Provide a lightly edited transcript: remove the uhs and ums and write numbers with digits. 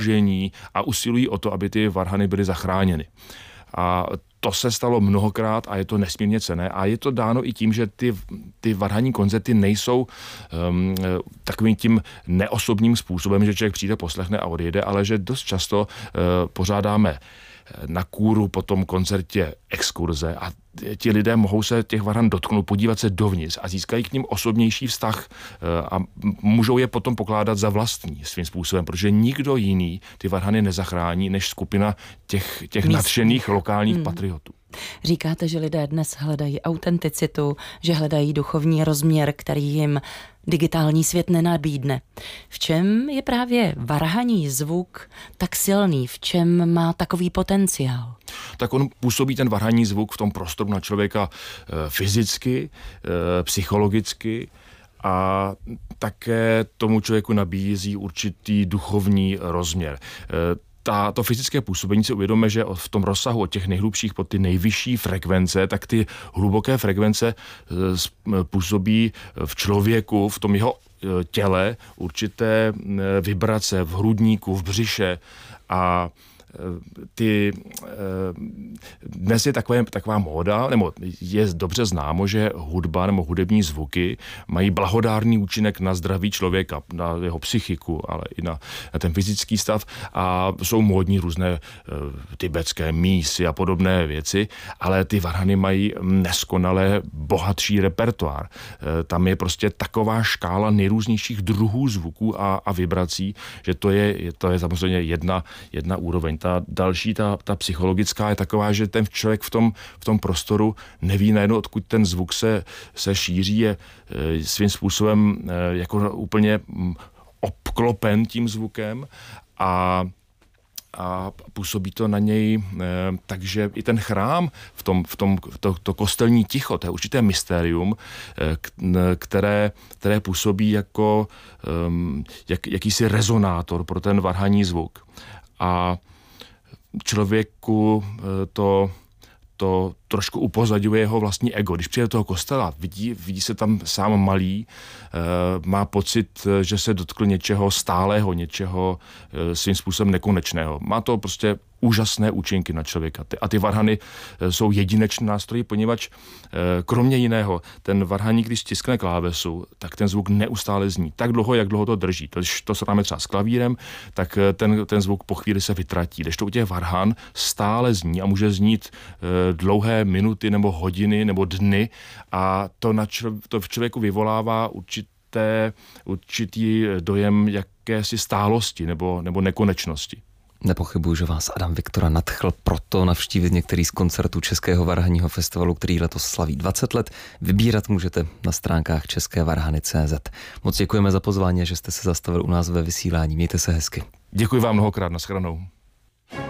a usilují o to, aby ty varhany byly zachráněny. A to se stalo mnohokrát a je to nesmírně cenné a je to dáno i tím, že ty varhanní koncerty nejsou takovým tím neosobním způsobem, že člověk přijde, poslechne a odjede, ale že dost často pořádáme na kůru po tom koncertě exkurze a ti lidé mohou se těch varhan dotknout, podívat se dovnitř a získají k nim osobnější vztah a můžou je potom pokládat za vlastní svým způsobem, protože nikdo jiný ty varhany nezachrání než skupina těch nadšených lokálních patriotů. Říkáte, že lidé dnes hledají autenticitu, že hledají duchovní rozměr, který jim digitální svět nenabídne. V čem je právě varhaní zvuk tak silný? V čem má takový potenciál? Tak on působí ten varhaní zvuk v tom prostoru na člověka fyzicky, psychologicky a také tomu člověku nabízí určitý duchovní rozměr. To fyzické působení si uvědomíme, že v tom rozsahu od těch nejhlubších po ty nejvyšší frekvence, tak ty hluboké frekvence působí v člověku, v tom jeho těle určité vibrace v hrudníku, v břiše a dnes je taková móda, nebo je dobře známo, že hudba nebo hudební zvuky mají blahodárný účinek na zdraví člověka, na jeho psychiku, ale i na ten fyzický stav a jsou módní různé tibetské mísy a podobné věci, ale ty varhany mají neskonale bohatší repertoár. Tam je prostě taková škála nejrůznějších druhů zvuků a vibrací, že to je samozřejmě jedna úroveň. Ta další, ta psychologická je taková, že ten člověk v tom prostoru neví najednou, odkud ten zvuk se šíří, je svým způsobem jako úplně obklopen tím zvukem a působí to na něj, takže i ten chrám, to kostelní ticho, to je určité mystérium, které působí jako jakýsi rezonátor pro ten varhanní zvuk. A člověku to trošku upozadňuje jeho vlastní ego. Když přijde do toho kostela, vidí se tam sám malý, má pocit, že se dotkl něčeho stálého, něčeho svým způsobem nekonečného. Má to prostě úžasné účinky na člověka. A ty varhany jsou jedinečný nástroj, poněvadž kromě jiného, ten varhaník, když stiskne klávesu, tak ten zvuk neustále zní. Tak dlouho, jak dlouho to drží. Když to srovnáme třeba s klavírem, tak ten zvuk po chvíli se vytratí. Když to u těch varhan stále zní a může znít dlouhé minuty nebo hodiny nebo dny a to v člověku vyvolává určitý dojem jakési stálosti nebo nekonečnosti. Nepochybuju, že vás Adam Viktora nadchl proto navštívit některý z koncertů Českého varhanního festivalu, který letos slaví 20 let. Vybírat můžete na stránkách českévarhany.cz. Moc děkujeme za pozvání, že jste se zastavil u nás ve vysílání. Mějte se hezky. Děkuji vám mnohokrát, nashledanou.